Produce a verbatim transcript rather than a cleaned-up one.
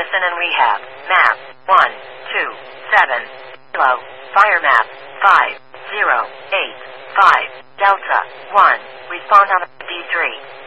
Medicine and Rehab. Map one two seven. Kilo. Fire map five zero eight five. Delta one. Respond on D three.